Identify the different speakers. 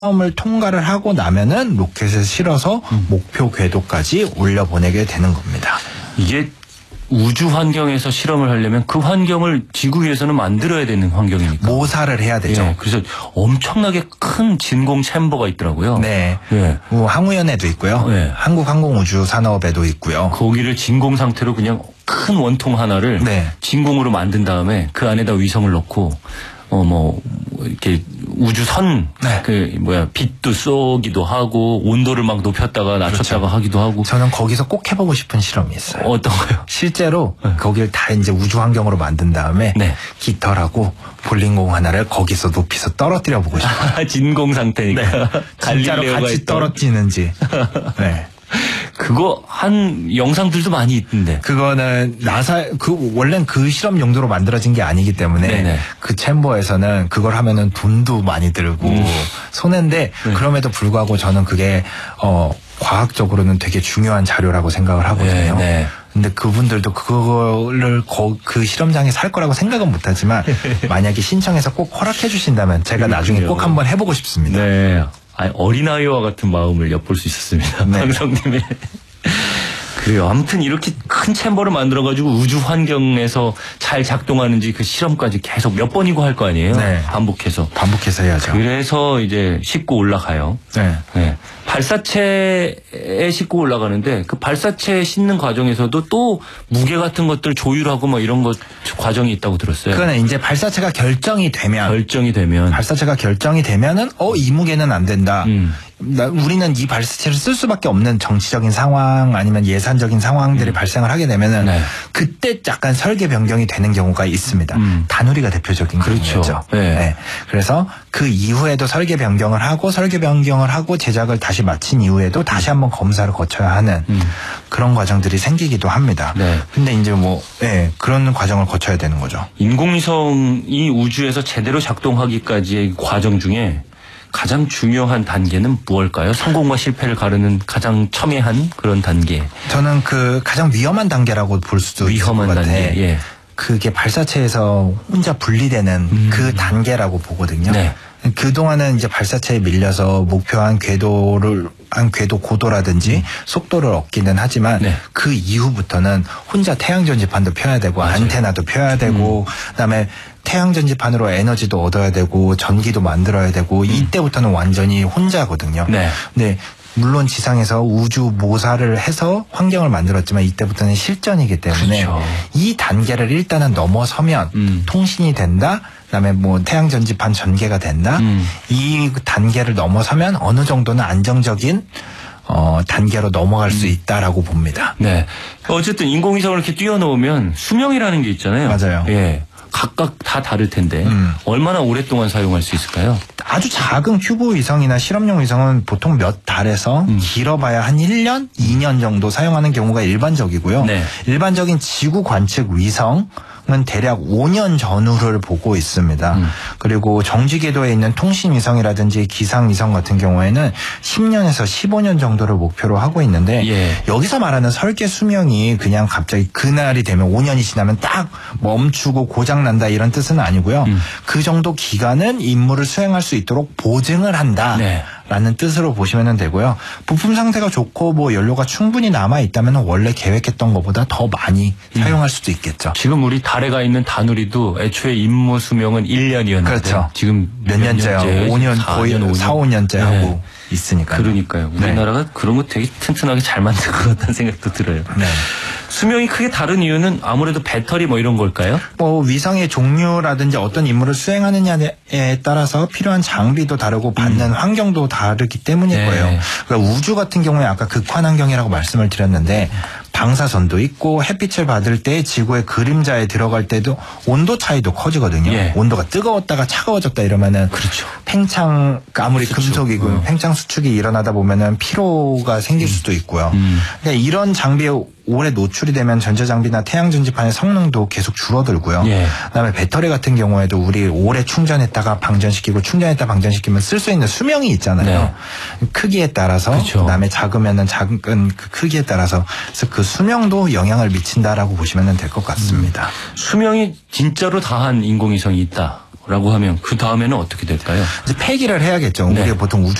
Speaker 1: 시험을 통과를 하고 나면은 로켓에 실어서 목표 궤도까지 올려보내게 되는 겁니다.
Speaker 2: 이게 우주 환경에서 실험을 하려면 그 환경을 지구 위에서는 만들어야 되는 환경이니까.
Speaker 1: 모사를 해야 되죠.
Speaker 2: 예, 그래서 엄청나게 큰 진공 챔버가 있더라고요.
Speaker 1: 네.
Speaker 2: 예.
Speaker 1: 항우연에도 있고요.
Speaker 2: 네.
Speaker 1: 한국항공우주산업에도 있고요.
Speaker 2: 거기를 진공 상태로 그냥 큰 원통 하나를
Speaker 1: 네.
Speaker 2: 진공으로 만든 다음에 그 안에다 위성을 넣고 이렇게 우주선
Speaker 1: 네.
Speaker 2: 빛도 쏘기도 하고 온도를 막 높였다가 낮췄다가
Speaker 1: 그렇죠.
Speaker 2: 하기도 하고.
Speaker 1: 저는 거기서 꼭 해보고 싶은 실험이 있어요.
Speaker 2: 어떤 거요?
Speaker 1: 실제로 거기를 다 이제 우주 환경으로 만든 다음에
Speaker 2: 네.
Speaker 1: 깃털하고 볼링공 하나를 거기서 높이서 떨어뜨려 보고 싶어요.
Speaker 2: 진공 상태니까.
Speaker 1: 진짜로 같이 떨어지는지. 네.
Speaker 2: 그거 한 영상들도 많이 있던데.
Speaker 1: 그거는 원래는 그 실험 용도로 만들어진 게 아니기 때문에
Speaker 2: 네네.
Speaker 1: 그 챔버에서는 그걸 하면은 돈도 많이 들고 손해인데
Speaker 2: 네.
Speaker 1: 그럼에도 불구하고 저는 그게 과학적으로는 되게 중요한 자료라고 생각을 하거든요.
Speaker 2: 네.
Speaker 1: 근데 그분들도 그거를 그 실험장에서 할 거라고 생각은 못하지만 만약에 신청해서 꼭 허락해 주신다면 제가 나중에 꼭 한번 해보고 싶습니다.
Speaker 2: 네. 어린아이와 같은 마음을 엿볼 수 있었습니다.
Speaker 1: 네.
Speaker 2: 방송님의. 그래요. 아무튼 이렇게 큰 챔버를 만들어가지고 우주 환경에서 잘 작동하는지 그 실험까지 계속 몇 번이고 할 거 아니에요?
Speaker 1: 네.
Speaker 2: 반복해서
Speaker 1: 해야죠.
Speaker 2: 그래서 이제 싣고 올라가요.
Speaker 1: 네.
Speaker 2: 네. 발사체에 싣고 올라가는데 그 발사체에 싣는 과정에서도 또 무게 같은 것들 조율하고 뭐 이런 것 과정이 있다고 들었어요.
Speaker 1: 그거는 이제 발사체가 결정이 되면은 이 무게는 안 된다. 우리는 이 발사체를 쓸 수밖에 없는 정치적인 상황 아니면 예산적인 상황들이 발생을 하게 되면은
Speaker 2: 네.
Speaker 1: 그때 약간 설계 변경이 되는 경우가 있습니다. 다누리가 대표적인
Speaker 2: 그렇죠.
Speaker 1: 경우죠.
Speaker 2: 네.
Speaker 1: 네. 그래서 그 이후에도 설계 변경을 하고 제작을 다시 마친 이후에도 다시 한번 검사를 거쳐야 하는 그런 과정들이 생기기도 합니다.
Speaker 2: 네.
Speaker 1: 근데 이제 그런 과정을 거쳐야 되는 거죠.
Speaker 2: 인공위성이 우주에서 제대로 작동하기까지의 과정 중에 가장 중요한 단계는 무엇일까요? 성공과 실패를 가르는 가장 첨예한 그런 단계.
Speaker 1: 저는 그 가장 위험한 단계라고 볼 수도 있을 것 같아요. 단계. 예. 그게 발사체에서 혼자 분리되는 그 단계라고 보거든요. 네. 그동안은 이제 발사체에 밀려서 목표한 궤도 고도라든지 속도를 얻기는 하지만 네. 그 이후부터는 혼자 태양 전지판도 펴야 되고 맞아요. 안테나도 펴야 되고 그다음에 태양 전지판으로 에너지도 얻어야 되고 전기도 만들어야 되고 이때부터는 완전히 혼자거든요. 네. 근데 물론 지상에서 우주 모사를 해서 환경을 만들었지만 이때부터는 실전이기 때문에 그렇죠. 이 단계를 일단은 넘어서면 통신이 된다. 그다음에 태양 전지판 전개가 된다. 이 단계를 넘어서면 어느 정도는 안정적인 단계로 넘어갈 수 있다라고 봅니다.
Speaker 2: 네. 어쨌든 인공위성을 이렇게 띄워놓으면 수명이라는 게 있잖아요.
Speaker 1: 맞아요.
Speaker 2: 예. 각각 다 다를 텐데 얼마나 오랫동안 사용할 수 있을까요?
Speaker 1: 아주 작은 큐브 위성이나 실험용 위성은 보통 몇 달에서 길어봐야 한 1년, 2년 정도 사용하는 경우가 일반적이고요. 네. 일반적인 지구 관측 위성은 대략 5년 전후를 보고 있습니다. 그리고 정지 궤도에 있는 통신 위성이라든지 기상 위성 같은 경우에는 10년에서 15년 정도를 목표로 하고 있는데 예. 여기서 말하는 설계 수명이 그냥 갑자기 그날이 되면 5년이 지나면 딱 멈추고 고장 난다 이런 뜻은 아니고요. 그 정도 기간은 임무를 수행할 수 있도록 보증을 한다. 네. 라는 뜻으로 보시면 되고요. 부품 상태가 좋고 연료가 충분히 남아있다면 원래 계획했던 것보다 더 많이 사용할 수도 있겠죠.
Speaker 2: 지금 우리 달에 가 있는 다누리도 애초에 임무 수명은 1년이었는데
Speaker 1: 그렇죠.
Speaker 2: 지금
Speaker 1: 몇 년째요? 5년, 거의 4, 5년째 네. 하고 있으니까요.
Speaker 2: 그러니까요. 우리나라가 네. 그런 거 되게 튼튼하게 잘 만든 것 같다는 생각도 들어요. 네. 수명이 크게 다른 이유는 아무래도 배터리 이런 걸까요?
Speaker 1: 위성의 종류라든지 어떤 임무를 수행하느냐에 따라서 필요한 장비도 다르고 받는 환경도 다르기 때문일 네. 거예요. 그러니까 우주 같은 경우에 아까 극한 환경이라고 말씀을 드렸는데 방사선도 있고 햇빛을 받을 때 지구의 그림자에 들어갈 때도 온도 차이도 커지거든요. 예. 온도가 뜨거웠다가 차가워졌다 이러면은 그렇죠. 팽창 아무리 수축. 금속이고 팽창 수축이 일어나다 보면은 피로가 생길 수도 있고요. 그러니까 이런 장비에 오래 노출이 되면 전자장비나 태양전지판의 성능도 계속 줄어들고요. 예. 그다음에 배터리 같은 경우에도 우리 오래 충전했다가 방전시키고 충전했다 방전시키면 쓸 수 있는 수명이 있잖아요. 네. 크기에 따라서 그렇죠. 그다음에 작으면은 작은 그 크기에 따라서 그래서 그 수명도 영향을 미친다라고 보시면 될 것 같습니다.
Speaker 2: 수명이 진짜로 다한 인공위성이 있다. 라고 하면 그 다음에는 어떻게 될까요?
Speaker 1: 이제 폐기를 해야겠죠.
Speaker 2: 네.
Speaker 1: 우리가 보통